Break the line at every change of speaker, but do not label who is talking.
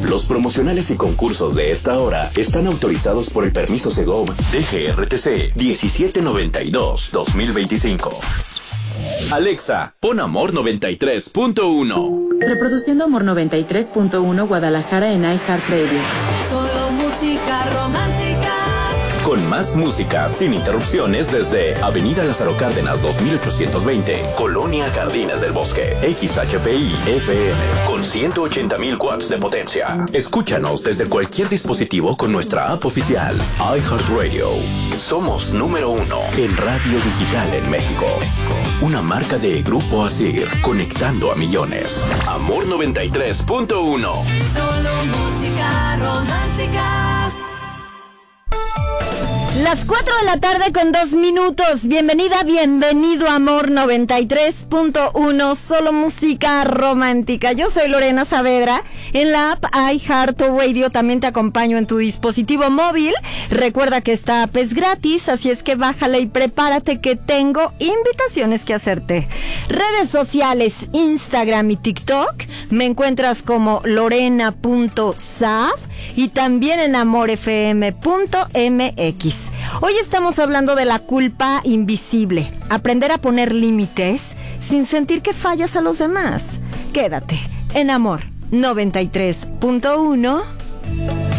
Los promocionales y concursos de esta hora están autorizados por el permiso Segov DGRTC 1792-2025. Alexa, pon Amor 93.1.
Reproduciendo Amor 93.1 Guadalajara en iHeartRadio.
Solo música romántica.
Con más música sin interrupciones desde Avenida Lázaro Cárdenas 2820, Colonia Jardines del Bosque, XHPI FM, con 180,000 watts de potencia. Escúchanos desde cualquier dispositivo con nuestra app oficial, iHeartRadio. Somos número 1 en radio digital en México. Una marca de Grupo Asir, conectando a millones. Amor 93.1.
Solo música romántica.
Las 4 de la tarde con 2 minutos. Bienvenida, bienvenido a Amor 93.1, solo música romántica. Yo soy Lorena Saavedra. En la app iHeartRadio también te acompaño en tu dispositivo móvil. Recuerda que esta app es gratis, así es que bájala y prepárate que tengo invitaciones que hacerte. Redes sociales, Instagram y TikTok. Me encuentras como lorena.saab y también en amorfm.mx. Hoy estamos hablando de la culpa invisible. Aprender a poner límites sin sentir que fallas a los demás. Quédate en Amor 93.1.